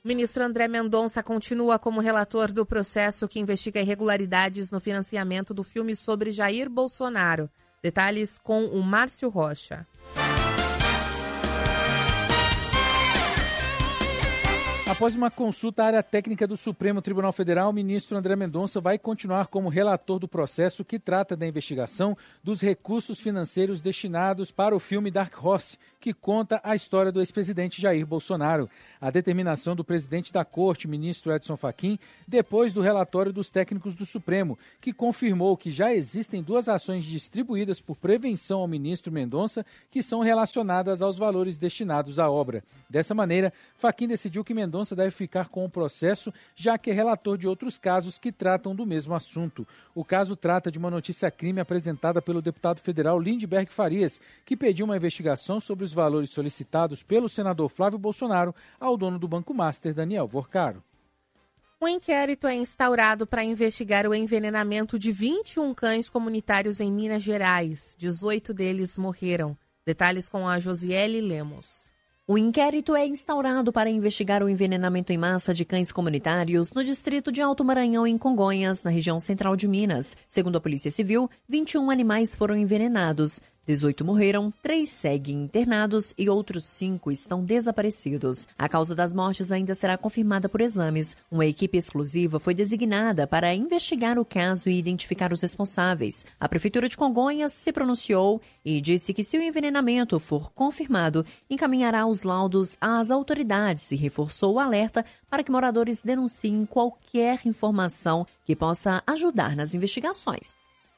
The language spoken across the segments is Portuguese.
O ministro André Mendonça continua como relator do processo que investiga irregularidades no financiamento do filme sobre Jair Bolsonaro. Detalhes com o Márcio Rocha. Após uma consulta à área técnica do Supremo Tribunal Federal, o ministro André Mendonça vai continuar como relator do processo que trata da investigação dos recursos financeiros destinados para o filme Dark Horse, que conta a história do ex-presidente Jair Bolsonaro. A determinação do presidente da Corte, ministro Edson Fachin, depois do relatório dos técnicos do Supremo, que confirmou que já existem 2 ações distribuídas por prevenção ao ministro Mendonça que são relacionadas aos valores destinados à obra. Dessa maneira, Fachin decidiu que Mendonça deve ficar com o processo, já que é relator de outros casos que tratam do mesmo assunto. O caso trata de uma notícia-crime apresentada pelo deputado federal Lindbergh Farias, que pediu uma investigação sobre os valores solicitados pelo senador Flávio Bolsonaro ao dono do Banco Master, Daniel Vorcaro. Um inquérito é instaurado para investigar o envenenamento de 21 cães comunitários em Minas Gerais. 18 deles morreram. Detalhes com a Josiele Lemos. O inquérito é instaurado para investigar o envenenamento em massa de cães comunitários no distrito de Alto Maranhão, em Congonhas, na região central de Minas. Segundo a Polícia Civil, 21 animais foram envenenados. 18 morreram, 3 seguem internados e outros 5 estão desaparecidos. A causa das mortes ainda será confirmada por exames. Uma equipe exclusiva foi designada para investigar o caso e identificar os responsáveis. A Prefeitura de Congonhas se pronunciou e disse que, se o envenenamento for confirmado, encaminhará os laudos às autoridades e reforçou o alerta para que moradores denunciem qualquer informação que possa ajudar nas investigações.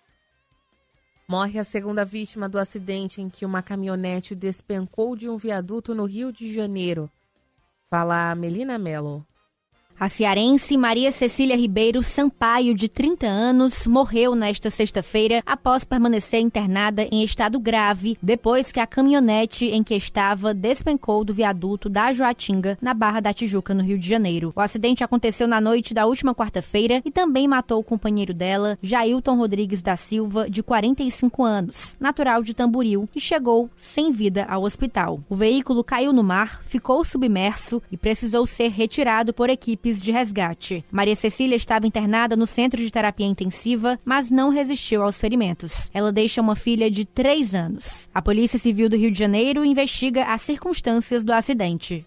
Morre a segunda vítima do acidente em que uma caminhonete despencou de um viaduto no Rio de Janeiro. Fala a Melina Mello. A cearense Maria Cecília Ribeiro Sampaio, de 30 anos, morreu nesta sexta-feira após permanecer internada em estado grave, depois que a caminhonete em que estava despencou do viaduto da Joatinga, na Barra da Tijuca, no Rio de Janeiro. O acidente aconteceu na noite da última quarta-feira e também matou o companheiro dela, Jailton Rodrigues da Silva, de 45 anos, natural de Tamboril, que chegou sem vida ao hospital. O veículo caiu no mar, ficou submerso e precisou ser retirado por equipes de resgate. Maria Cecília estava internada no Centro de Terapia Intensiva, mas não resistiu aos ferimentos. Ela deixa uma filha de 3 anos. A Polícia Civil do Rio de Janeiro investiga as circunstâncias do acidente.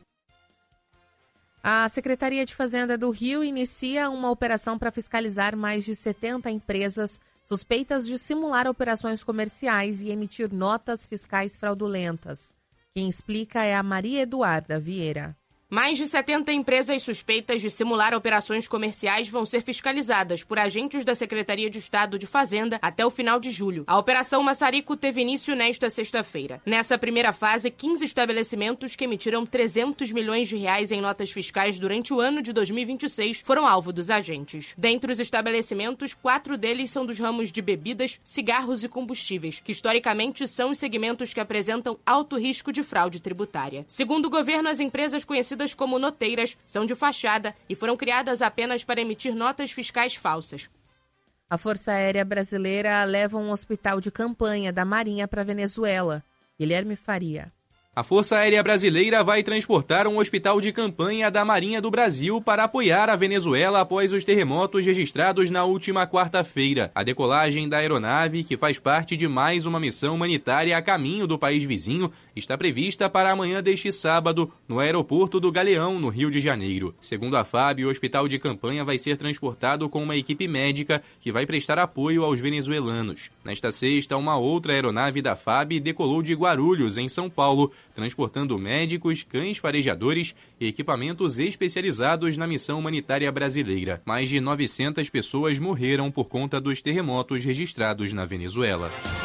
A Secretaria de Fazenda do Rio inicia uma operação para fiscalizar mais de 70 empresas suspeitas de simular operações comerciais e emitir notas fiscais fraudulentas. Quem explica é a Maria Eduarda Vieira. Mais de 70 empresas suspeitas de simular operações comerciais vão ser fiscalizadas por agentes da Secretaria de Estado de Fazenda até o final de julho. A Operação Maçarico teve início nesta sexta-feira. Nessa primeira fase, 15 estabelecimentos que emitiram 300 milhões de reais em notas fiscais durante o ano de 2026 foram alvo dos agentes. Dentre os estabelecimentos, 4 deles são dos ramos de bebidas, cigarros e combustíveis, que historicamente são os segmentos que apresentam alto risco de fraude tributária. Segundo o governo, as empresas conhecidas como noteiras são de fachada e foram criadas apenas para emitir notas fiscais falsas. A Força Aérea Brasileira leva um hospital de campanha da Marinha para a Venezuela. Guilherme Faria. A Força Aérea Brasileira vai transportar um hospital de campanha da Marinha do Brasil para apoiar a Venezuela após os terremotos registrados na última quarta-feira. A decolagem da aeronave, que faz parte de mais uma missão humanitária a caminho do país vizinho, está prevista para amanhã deste sábado, no aeroporto do Galeão, no Rio de Janeiro. Segundo a FAB, o hospital de campanha vai ser transportado com uma equipe médica que vai prestar apoio aos venezuelanos. Nesta sexta, uma outra aeronave da FAB decolou de Guarulhos, em São Paulo, transportando médicos, cães farejadores e equipamentos especializados na missão humanitária brasileira. Mais de 900 pessoas morreram por conta dos terremotos registrados na Venezuela.